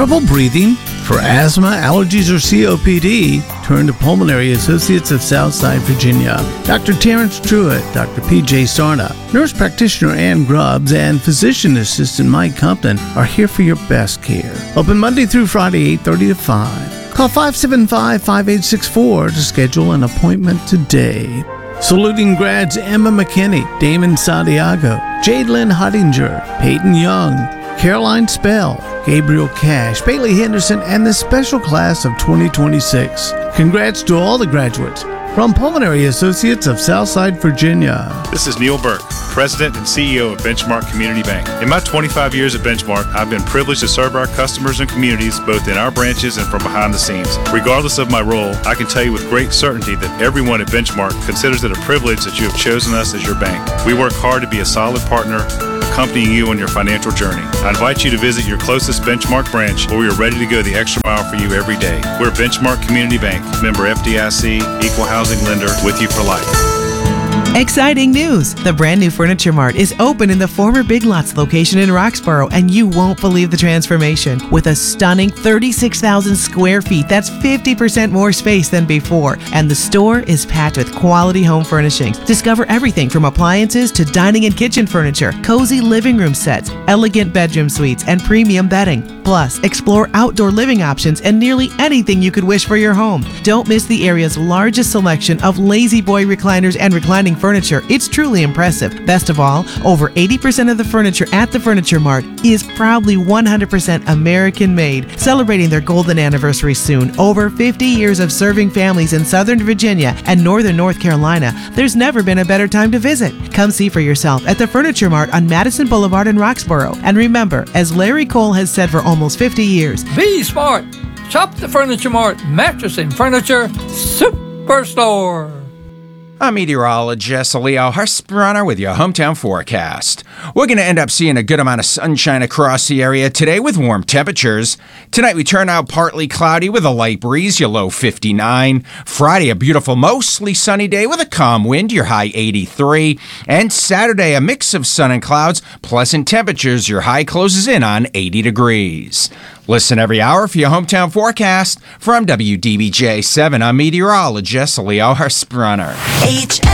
Trouble breathing? For asthma, allergies, or COPD, turn to Pulmonary Associates of Southside Virginia. Dr. Terrence Truitt, Dr. P.J. Sarna, nurse practitioner Ann Grubbs, and physician assistant Mike Compton are here for your best care. Open Monday through Friday, 8:30 to 5. Call 575-5864 to schedule an appointment today. Saluting grads Emma McKinney, Damon Santiago, Jadelyn Huttinger, Peyton Young, Caroline Spell, Gabriel Cash, Bailey Henderson, and the special class of 2026. Congrats to all the graduates from Pulmonary Associates of Southside Virginia. This is Neil Burke, President and CEO of Benchmark Community Bank. In my 25 years at Benchmark, I've been privileged to serve our customers and communities both in our branches and from behind the scenes. Regardless of my role, I can tell you with great certainty that everyone at Benchmark considers it a privilege that you have chosen us as your bank. We work hard to be a solid partner, accompanying you on your financial journey. I invite you to visit your closest Benchmark branch where we are ready to go the extra mile for you every day. We're Benchmark Community Bank, member FDIC, equal housing lender, with you for life. Exciting news! The brand new Furniture Mart is open in the former Big Lots location in Roxborough, and you won't believe the transformation. With a stunning 36,000 square feet, that's 50% more space than before, and the store is packed with quality home furnishings. Discover everything from appliances to dining and kitchen furniture, cozy living room sets, elegant bedroom suites, and premium bedding. Plus, explore outdoor living options and nearly anything you could wish for your home. Don't miss the area's largest selection of Lazy Boy recliners and reclining furniture. It's truly impressive. Best of all, over 80% of the furniture at the Furniture Mart is proudly 100% American made. Celebrating their golden anniversary soon, over 50 years of serving families in Southern Virginia and Northern North Carolina, there's never been a better time to visit. Come see for yourself at the Furniture Mart on Madison Boulevard in Roxborough. And remember, as Larry Cole has said for almost 50 years, be smart. Shop the Furniture Mart, mattress and furniture superstore. I'm meteorologist Leo Husbrunner with your hometown forecast. We're going to end up seeing a good amount of sunshine across the area today with warm temperatures. Tonight we turn out partly cloudy with a light breeze, your low 59. Friday, a beautiful, mostly sunny day with a calm wind, your high 83. And Saturday, a mix of sun and clouds, pleasant temperatures, your high closes in on 80 degrees. Listen every hour for your hometown forecast. From WDBJ 7, I'm meteorologist Leo Husbrunner.